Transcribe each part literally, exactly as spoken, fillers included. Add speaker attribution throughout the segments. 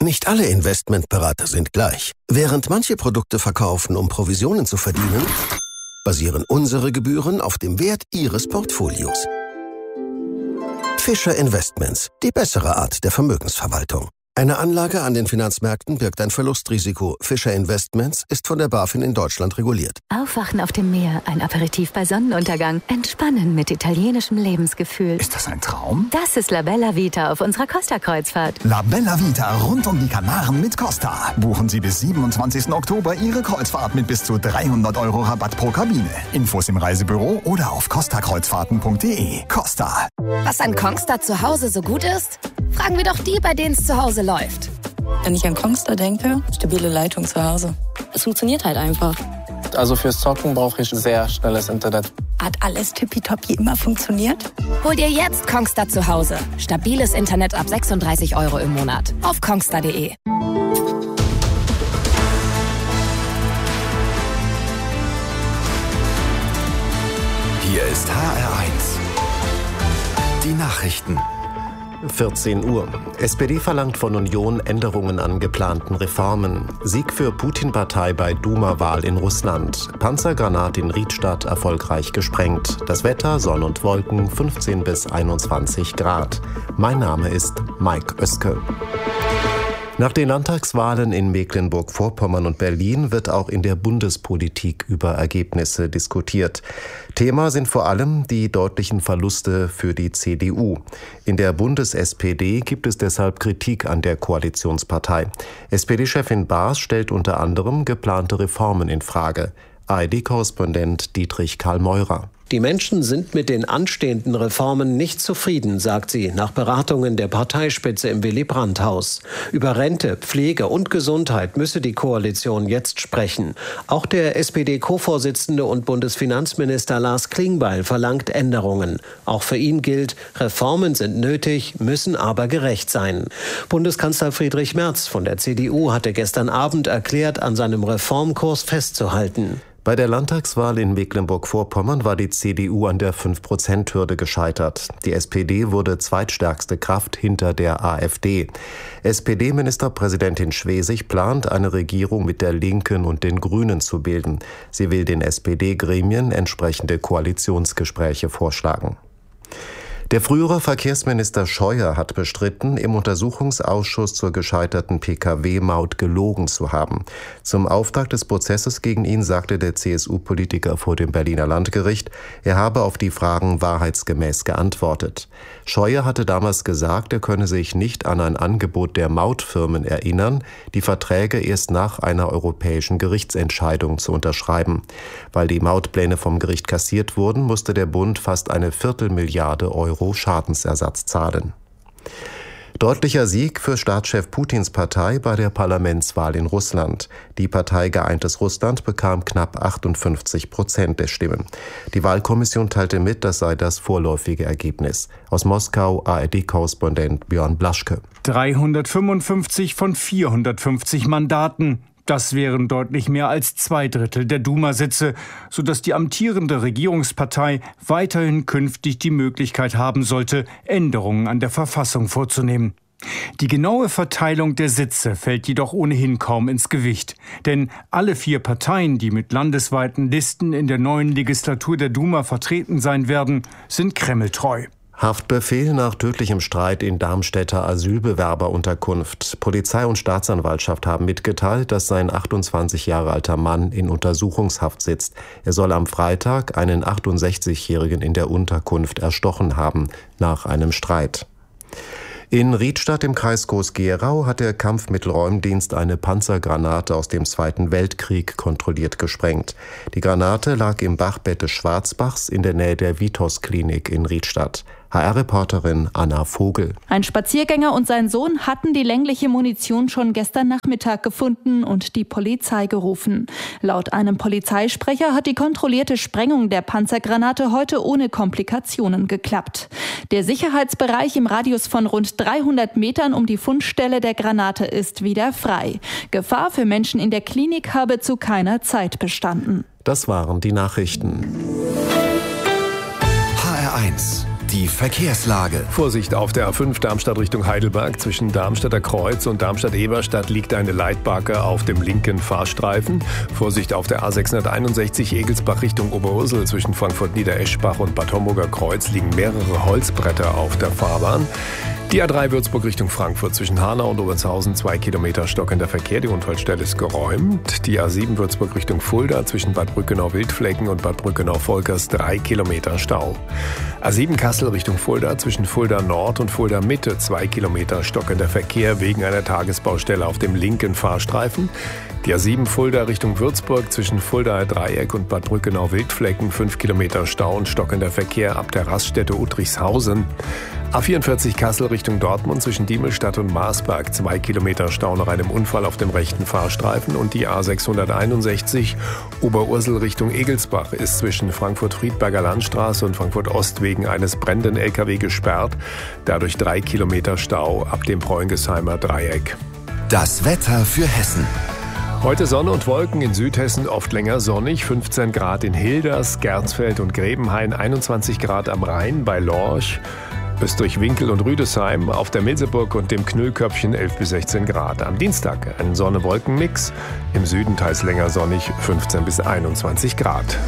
Speaker 1: Nicht alle Investmentberater sind gleich. Während manche Produkte verkaufen, um Provisionen zu verdienen, basieren unsere Gebühren auf dem Wert Ihres Portfolios. Fischer Investments, die bessere Art der Vermögensverwaltung. Eine Anlage an den Finanzmärkten birgt ein Verlustrisiko. Fischer Investments ist von der BaFin in Deutschland reguliert.
Speaker 2: Aufwachen auf dem Meer, ein Aperitif bei Sonnenuntergang, entspannen mit italienischem Lebensgefühl.
Speaker 3: Ist das ein Traum?
Speaker 2: Das ist La Bella Vita auf unserer Costa-Kreuzfahrt.
Speaker 3: La Bella Vita rund um die Kanaren mit Costa. Buchen Sie bis siebenundzwanzigsten Oktober Ihre Kreuzfahrt mit bis zu dreihundert Euro Rabatt pro Kabine. Infos im Reisebüro oder auf costa kreuzfahrten punkt de. Costa.
Speaker 4: Was an Kongstar zu Hause so gut ist? Fragen wir doch die, bei denen es zu Hause läuft.
Speaker 5: Wenn ich an Kongstar denke, stabile Leitung zu Hause. Es funktioniert halt einfach.
Speaker 6: Also fürs Zocken brauche ich sehr schnelles Internet.
Speaker 5: Hat alles tippitoppi immer funktioniert?
Speaker 4: Hol dir jetzt Kongstar zu Hause. Stabiles Internet ab sechsunddreißig Euro im Monat. Auf kongstar punkt de.
Speaker 7: Hier ist H R eins. Die Nachrichten.
Speaker 8: vierzehn Uhr. S P D verlangt von Union Änderungen an geplanten Reformen. Sieg für Putin-Partei bei Duma-Wahl in Russland. Panzergranat in Riedstadt erfolgreich gesprengt. Das Wetter, Sonne und Wolken, fünfzehn bis einundzwanzig Grad. Mein Name ist Mike Oeske. Nach den Landtagswahlen in Mecklenburg-Vorpommern und Berlin wird auch in der Bundespolitik über Ergebnisse diskutiert. Thema sind vor allem die deutlichen Verluste für die C D U. In der Bundes-S P D gibt es deshalb Kritik an der Koalitionspartei. S P D-Chefin Baas stellt unter anderem geplante Reformen in Frage. A R D-Korrespondent Dietrich Karl Meurer.
Speaker 9: Die Menschen sind mit den anstehenden Reformen nicht zufrieden, sagt sie nach Beratungen der Parteispitze im Willy-Brandt-Haus. Über Rente, Pflege und Gesundheit müsse die Koalition jetzt sprechen. Auch der S P D-Co-Vorsitzende und Bundesfinanzminister Lars Klingbeil verlangt Änderungen. Auch für ihn gilt, Reformen sind nötig, müssen aber gerecht sein. Bundeskanzler Friedrich Merz von der C D U hatte gestern Abend erklärt, an seinem Reformkurs festzuhalten.
Speaker 8: Bei der Landtagswahl in Mecklenburg-Vorpommern war die C D U an der fünf Prozent Hürde gescheitert. Die S P D wurde zweitstärkste Kraft hinter der AfD. S P D-Ministerpräsidentin Schwesig plant, eine Regierung mit der Linken und den Grünen zu bilden. Sie will den S P D-Gremien entsprechende Koalitionsgespräche vorschlagen. Der frühere Verkehrsminister Scheuer hat bestritten, im Untersuchungsausschuss zur gescheiterten P K W-Maut gelogen zu haben. Zum Auftakt des Prozesses gegen ihn sagte der C S U-Politiker vor dem Berliner Landgericht, er habe auf die Fragen wahrheitsgemäß geantwortet. Scheuer hatte damals gesagt, er könne sich nicht an ein Angebot der Mautfirmen erinnern, die Verträge erst nach einer europäischen Gerichtsentscheidung zu unterschreiben. Weil die Mautpläne vom Gericht kassiert wurden, musste der Bund fast eine Viertelmilliarde Euro Schadensersatz zahlen. Deutlicher Sieg für Staatschef Putins Partei bei der Parlamentswahl in Russland. Die Partei Geeintes Russland bekam knapp achtundfünfzig Prozent der Stimmen. Die Wahlkommission teilte mit, das sei das vorläufige Ergebnis. Aus Moskau A R D-Korrespondent Björn Blaschke.
Speaker 10: dreihundertfünfundfünfzig von vierhundertfünfzig Mandaten. Das wären deutlich mehr als zwei Drittel der Duma-Sitze, sodass die amtierende Regierungspartei weiterhin künftig die Möglichkeit haben sollte, Änderungen an der Verfassung vorzunehmen. Die genaue Verteilung der Sitze fällt jedoch ohnehin kaum ins Gewicht. Denn alle vier Parteien, die mit landesweiten Listen in der neuen Legislatur der Duma vertreten sein werden, sind kremltreu.
Speaker 8: Haftbefehl nach tödlichem Streit in Darmstädter Asylbewerberunterkunft. Polizei und Staatsanwaltschaft haben mitgeteilt, dass sein achtundzwanzig Jahre alter Mann in Untersuchungshaft sitzt. Er soll am Freitag einen achtundsechzigjährigen in der Unterkunft erstochen haben, nach einem Streit. In Riedstadt im Kreis Groß-Gerau hat der Kampfmittelräumdienst eine Panzergranate aus dem Zweiten Weltkrieg kontrolliert gesprengt. Die Granate lag im Bachbett des Schwarzbachs in der Nähe der Vitos-Klinik in Riedstadt. H R-Reporterin Anna Vogel.
Speaker 11: Ein Spaziergänger und sein Sohn hatten die längliche Munition schon gestern Nachmittag gefunden und die Polizei gerufen. Laut einem Polizeisprecher hat die kontrollierte Sprengung der Panzergranate heute ohne Komplikationen geklappt. Der Sicherheitsbereich im Radius von rund dreihundert Metern um die Fundstelle der Granate ist wieder frei. Gefahr für Menschen in der Klinik habe zu keiner Zeit bestanden.
Speaker 8: Das waren die Nachrichten.
Speaker 7: H R eins. Die Verkehrslage.
Speaker 12: Vorsicht auf der A fünf Darmstadt Richtung Heidelberg. Zwischen Darmstadter Kreuz und Darmstadt-Eberstadt liegt eine Leitbarke auf dem linken Fahrstreifen. Vorsicht auf der A sechshunderteinundsechzig Egelsbach Richtung Oberursel. Zwischen Frankfurt-Niedereschbach und Bad Homburger Kreuz liegen mehrere Holzbretter auf der Fahrbahn. Die A drei Würzburg Richtung Frankfurt zwischen Hanau und Obertshausen zwei Kilometer stockender Verkehr. Die Unfallstelle ist geräumt. Die A sieben Würzburg Richtung Fulda zwischen Bad Brückenau-Wildflecken und Bad Brückenau-Volkers drei Kilometer Stau. A sieben Kassel Richtung Fulda zwischen Fulda Nord und Fulda Mitte zwei Kilometer stockender Verkehr wegen einer Tagesbaustelle auf dem linken Fahrstreifen. Die A sieben Fulda Richtung Würzburg zwischen Fuldaer Dreieck und Bad Brückenau-Wildflecken fünf Kilometer Stau und stockender Verkehr ab der Raststätte Uttrichshausen. A vierundvierzig Kassel Richtung Dortmund zwischen Diemelstadt und Marsberg zwei Kilometer Stau nach einem Unfall auf dem rechten Fahrstreifen. Und die A sechshunderteinundsechzig Oberursel Richtung Egelsbach ist zwischen Frankfurt-Friedberger Landstraße und Frankfurt-Ost wegen eines brennenden L K W gesperrt. Dadurch drei Kilometer Stau ab dem Preungesheimer Dreieck.
Speaker 7: Das Wetter für Hessen.
Speaker 12: Heute Sonne und Wolken, in Südhessen oft länger sonnig, fünfzehn Grad in Hilders, Gersfeld und Grebenhain, einundzwanzig Grad am Rhein bei Lorch, Österreich-Winkel und Rüdesheim, auf der Milseburg und dem Knüllköpfchen elf bis sechzehn Grad. Am Dienstag ein Sonne-Wolken-Mix, im Süden teils länger sonnig, fünfzehn bis einundzwanzig Grad.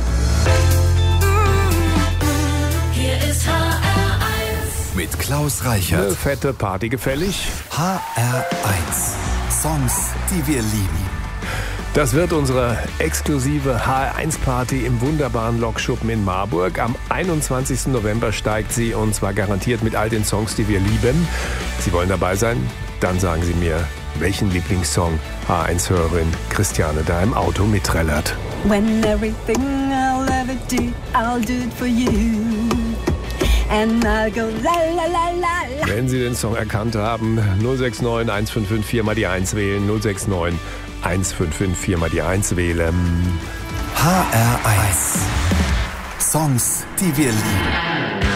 Speaker 7: Hier ist H R eins mit Klaus Reichert.
Speaker 12: Eine fette Party gefällig?
Speaker 7: H R eins. Songs, die wir lieben.
Speaker 12: Das wird unsere exklusive H R eins Party im wunderbaren Lokschuppen in Marburg. Am einundzwanzigsten November steigt sie, und zwar garantiert mit all den Songs, die wir lieben. Sie wollen dabei sein? Dann sagen Sie mir, welchen Lieblingssong H R eins-Hörerin Christiane da im Auto mitträllert.
Speaker 13: When everything I'll ever do, I'll do it for you. And I'll go la la la la la.
Speaker 12: Wenn Sie den Song erkannt haben, null sechs neun eins fünf fünf vier mal die eins wählen, null sechs neun eins fünf fünf vier mal die eins wählen.
Speaker 7: H R eins. Songs, die wir lieben.